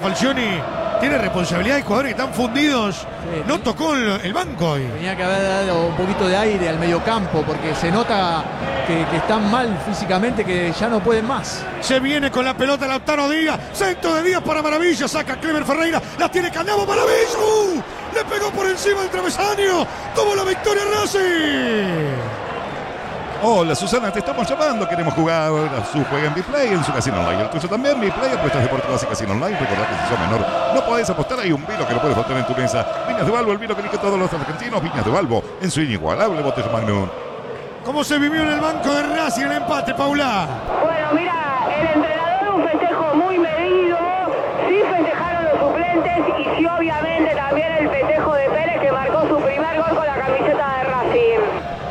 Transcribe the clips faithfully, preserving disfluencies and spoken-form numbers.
Falcioni tiene responsabilidad de jugadores que están fundidos. Sí, no tocó el, el banco hoy. Tenía que haber dado un poquito de aire al mediocampo porque se nota que, que están mal físicamente, que ya no pueden más. Se viene con la pelota Lautaro Díaz. Centro de Díaz para Maravilla. Saca Clever Ferreira. La tiene Cannavo. Maravilla. ¡Uh! Le pegó por encima del travesaño. Tuvo la victoria Racing. Hola Susana, te estamos llamando, queremos jugar a su juega en Biplay, en su casino online, el tuyo también, Biplay, apuestas deportivas y casino online, recordad que si sos menor no podés apostar, hay un vino que no puede faltar en tu mesa. Viñas de Balbo, el vino que elige todos los argentinos, Viñas de Balbo, en su inigualable botella Magnum. ¿Cómo se vivió en el banco de Racing el empate, Paula? Bueno, mira, el entrenador un festejo muy medido, sí festejaron los suplentes y sí obviamente también el festejo de Pérez que marcó su primer gol con la camiseta de Racing.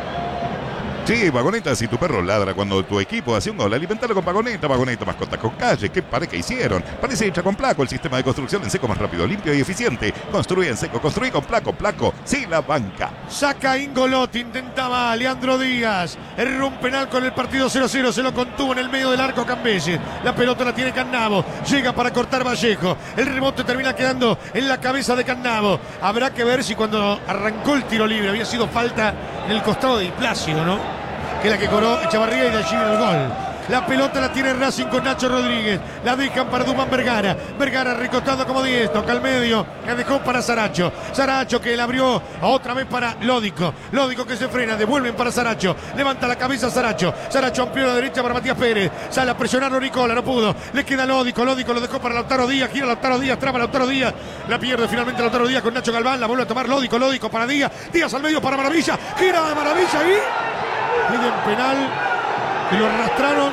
Sí, Vagoneta, si tu perro ladra cuando tu equipo hace un gol, alimentalo con Vagoneta, Vagoneta mascota con calle. ¿Qué pareja hicieron? Parece hecha con Placo, el sistema de construcción en seco más rápido, limpio y eficiente. Construye en seco, construye con Placo, Placo, sí la banca. Saca Ingolotti, intentaba Leandro Díaz. Erró un penal con el partido cero cero, se lo contuvo en el medio del arco Cambese. La pelota la tiene Cannavo, llega para cortar Vallejo. El rebote termina quedando en la cabeza de Cannavo. Habrá que ver si cuando arrancó el tiro libre había sido falta en el costado de Plácido, ¿no? Que es la que cobró Echavarría y de allí viene el gol. La pelota la tiene Racing con Nacho Rodríguez. La dejan para Dumán Vergara. Vergara recostado como diez. Toca al medio. La dejó para Saracho. Saracho que la abrió otra vez para Lódico. Lódico que se frena. Devuelven para Saracho. Levanta la cabeza Saracho. Saracho amplió a la derecha para Matías Pérez. Sale a presionarlo Nicola. No pudo. Le queda Lódico. Lódico lo dejó para Lautaro Díaz. Gira Lautaro Díaz. Traba Lautaro Díaz. La pierde finalmente Lautaro Díaz con Nacho Galván. La vuelve a tomar Lódico. Lódico para Díaz. Díaz al medio para Maravilla. Gira de Maravilla y... piden penal y lo arrastraron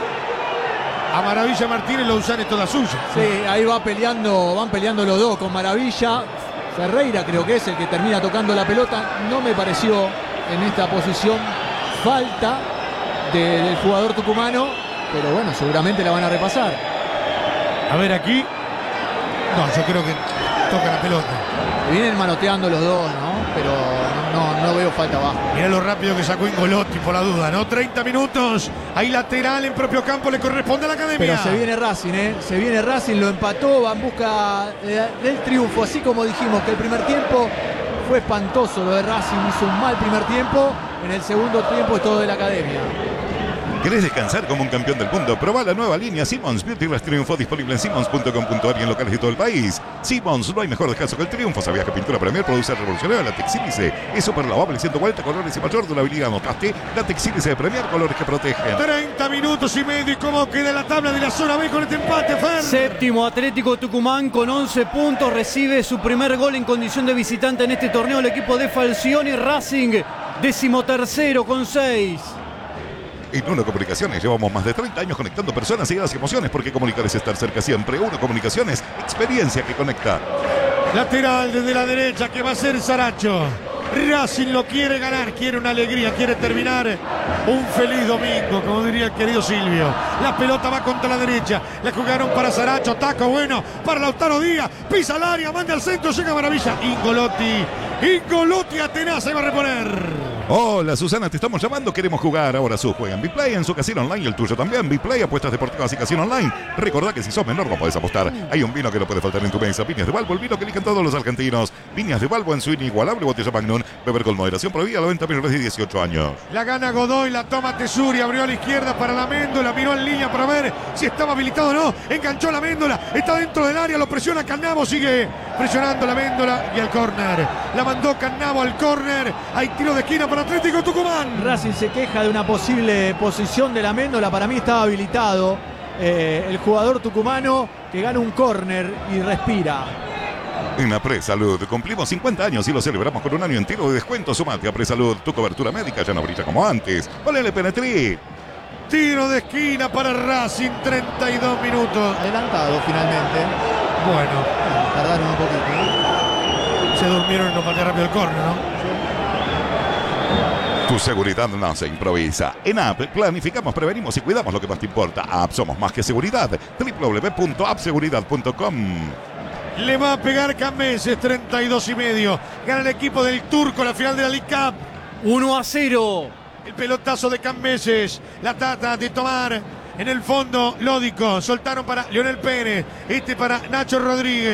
a Maravilla Martínez. Lozano es toda suya. Sí, ahí va peleando, van peleando los dos con Maravilla. Ferreira creo que es el que termina tocando la pelota. No me pareció en esta posición falta de, del jugador tucumano, pero bueno, seguramente la van a repasar. A ver aquí. No, yo creo que toca la pelota. Vienen manoteando los dos, ¿no? Pero no, no veo falta abajo. Mirá lo rápido que sacó Ingolotti por la duda, ¿no? treinta minutos. Hay lateral en propio campo, le corresponde a la Academia. Pero se viene Racing, ¿eh? Se viene Racing, lo empató, va en busca del triunfo. Así como dijimos que el primer tiempo fue espantoso lo de Racing, hizo un mal primer tiempo. En el segundo tiempo es todo de la Academia. ¿Querés descansar como un campeón del mundo? Probá la nueva línea Simmons Beauty Rest Triunfo, disponible en simmons punto com punto ar y en locales de todo el país. Simmons, no hay mejor descanso que el triunfo. ¿Sabías que Pintura Premier produce revolucionario la Texílice? Es súper lavable, ciento cuarenta colores y mayor durabilidad. ¿Notaste? La Texílice de Premier, colores que protegen. treinta minutos y medio. ¿Y cómo queda la tabla de la zona B con este empate, Fer? Séptimo Atlético Tucumán con once puntos. Recibe su primer gol en condición de visitante en este torneo el equipo de Falcioni. Racing, decimotercero con seis. En Uno Comunicaciones llevamos más de treinta años conectando personas, ideas y emociones, porque comunicar es estar cerca siempre. Uno Comunicaciones, experiencia que conecta. Lateral desde la derecha que va a ser Saracho. Racing lo quiere ganar, quiere una alegría, quiere terminar un feliz domingo, como diría el querido Silvio. La pelota va contra la derecha, la jugaron para Saracho, taco bueno para Lautaro Díaz, pisa al área, manda al centro, llega Maravilla. Ingolotti, Ingolotti atenaz, ahí va a reponer. Hola Susana, te estamos llamando, queremos jugar ahora su juega en Biplay, en su casino online, el tuyo también, Biplay, apuestas deportivas y casino online. Recordá que si sos menor no podés apostar, hay un vino que no puede faltar en tu mesa. Viñas de Balbo, el vino que eligen todos los argentinos. Viñas de Balbo en su inigualable botella Magnum, beber con moderación, prohibida a la venta menores de dieciocho años. La gana Godoy, la toma Tesuri, abrió a la izquierda para la Méndola, miró en línea para ver si estaba habilitado o no, enganchó la Méndola, está dentro del área, lo presiona Cannavo, sigue presionando la Méndola y al córner. La mandó Cannavo al córner, hay tiro de esquina para Atlético Tucumán. Racing se queja de una posible posición de la Méndola, para mí estaba habilitado eh, el jugador tucumano que gana un córner y respira. En la Presalud cumplimos cincuenta años y lo celebramos con un año entero de descuento. Sumate a Presalud, tu cobertura médica ya no brilla como antes. ¡Ponele Penetri! Tiro de esquina para Racing, treinta y dos minutos. Adelantado finalmente. Bueno, tardaron un poquito, ¿no? Se durmieron y nos pateó rápido el córner, ¿no? Tu seguridad no se improvisa. En App planificamos, prevenimos y cuidamos lo que más te importa. App, somos más que seguridad. doble u doble u doble u punto app seguridad punto com. Le va a pegar Cambeses, treinta y dos y medio. Gana el equipo del Turco la final de la League Cup. uno a cero. El pelotazo de Cambeses. La trata de tomar en el fondo Lódico. Soltaron para Leonel Pérez. Este para Nacho Rodríguez.